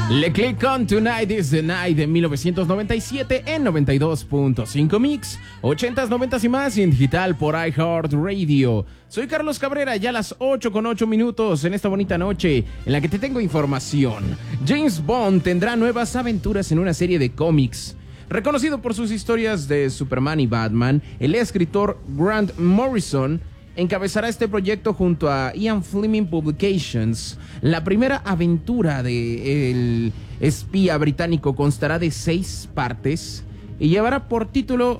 Le Click On Tonight is the Night de 1997 en 92.5 Mix, 80s, 90s y más y en digital por iHeartRadio. Soy Carlos Cabrera, ya a las 8:08 en esta bonita noche en la que te tengo información. James Bond tendrá nuevas aventuras en una serie de cómics. Reconocido por sus historias de Superman y Batman, el escritor Grant Morrison encabezará este proyecto junto a Ian Fleming Publications. La primera aventura del espía británico constará de 6 partes y llevará por título